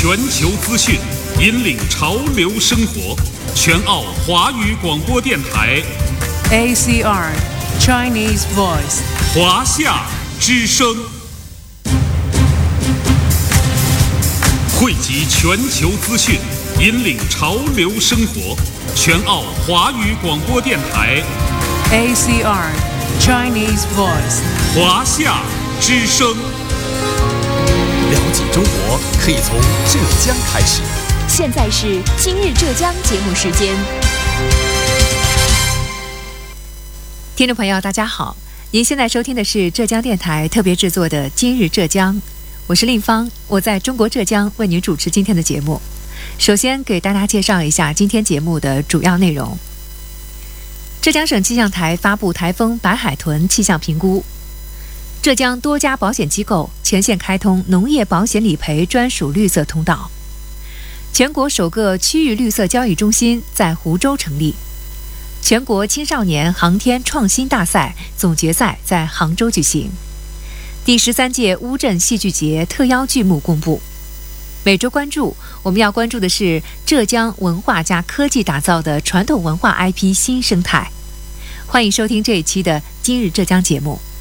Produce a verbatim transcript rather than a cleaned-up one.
全球资讯，引领潮流生活。全澳华语广播电台 A C R Chinese Voice 华夏之声，汇集全球资讯，引领潮流生活。全澳华语广播电台 A C R Chinese Voice 华夏之声。 了解中国可以从浙江开始。 现在是今日浙江节目时间。 听众朋友大家好，您现在收听的是浙江电台特别制作的今日浙江，我是令芳，我在中国浙江为您主持今天的节目。首先给大家介绍一下今天节目的主要内容。浙江省气象台发布台风白海豚气象评估。浙江多家保险机构全线开通农业保险理赔专属绿色通道。全国首个区域绿色交易中心在湖州成立。全国青少年航天创新大赛总决赛在杭州举行。第十三届乌镇戏剧节特邀剧目公布。每周关注，我们要关注的是浙江文化加科技打造的传统文化 I P 新生态。欢迎收听这一期的今日浙江节目。